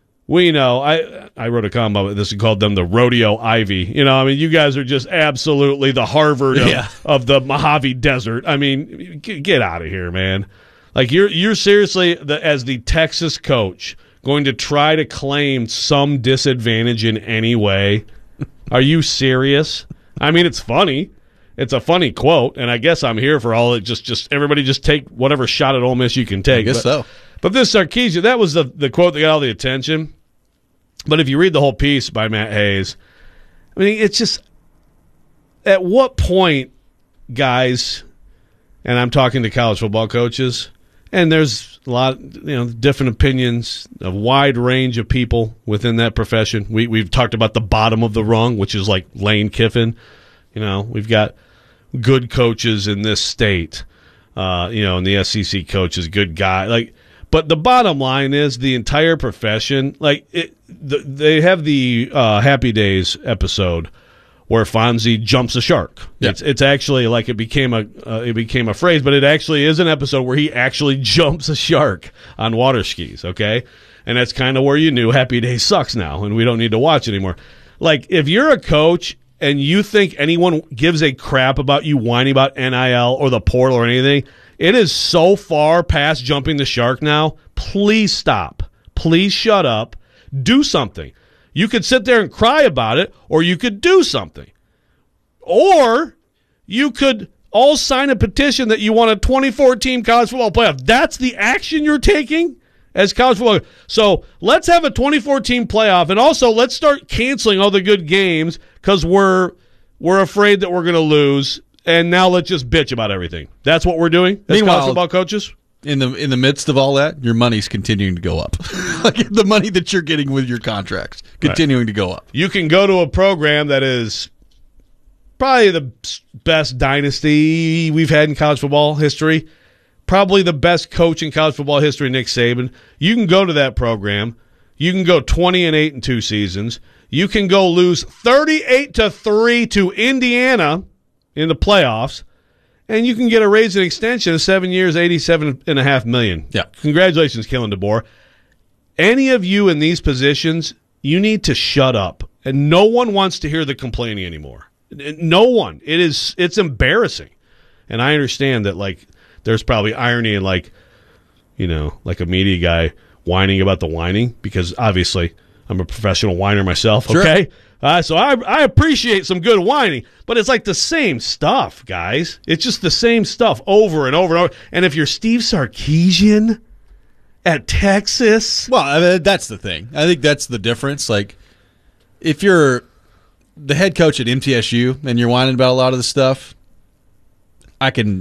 I wrote a column about this and called them the Rodeo Ivy. You know, I mean, you guys are just absolutely the Harvard of the Mojave Desert. I mean, get out of here, man. Like, you're seriously, as the Texas coach, going to try to claim some disadvantage in any way? Are you serious? I mean, it's funny. It's a funny quote, and I guess I'm here for all it. Just everybody just take whatever shot at Ole Miss you can take. I guess so. But this Sarkisian, that was the quote that got all the attention. But if you read the whole piece by Matt Hayes, I mean, it's just, at what point, guys, and I'm talking to college football coaches, and there's a lot, different opinions, a wide range of people within that profession. We've talked about the bottom of the rung, which is like Lane Kiffin. We've got good coaches in this state, and the SEC coach is a good guy. But the bottom line is the entire profession, they have the Happy Days episode where Fonzie jumps a shark. Yeah. It's actually like it became a phrase, but it actually is an episode where he actually jumps a shark on water skis, okay? And that's kind of where you knew Happy Days sucks now, and we don't need to watch anymore. Like, if you're a coach and you think anyone gives a crap about you whining about NIL or the portal or anything, it is so far past jumping the shark now. Please stop. Please shut up. Do something. You could sit there and cry about it, or you could do something. Or you could all sign a petition that you want a 2014 college football playoff. That's the action you're taking as college football. So let's have a 2014 playoff, and also let's start canceling all the good games because we're afraid that we're going to lose. And now let's just bitch about everything. That's what we're doing as college football coaches? In the midst of all that, your money's continuing to go up. Like the money that you're getting with your contracts, continuing to go up. You can go to a program that is probably the best dynasty we've had in college football history, probably the best coach in college football history, Nick Saban. You can go to that program. You can go 20-8 in 2 seasons. You can go lose 38-3 to Indiana in the playoffs, and you can get a raise and extension of 7 years, $87.5 million. Yeah. Congratulations, Kalen DeBoer. Any of you in these positions, you need to shut up. And no one wants to hear the complaining anymore. No one. It's embarrassing. And I understand that, like, there's probably irony in, like, you know, like a media guy whining about the whining, because obviously I'm a professional whiner myself, okay? Sure. So I appreciate some good whining, but it's like the same stuff, guys. It's just the same stuff over and over and over. And if you're Steve Sarkisian at Texas... Well, I mean, that's the thing. I think that's the difference. Like, if you're the head coach at MTSU and you're whining about a lot of the stuff, I can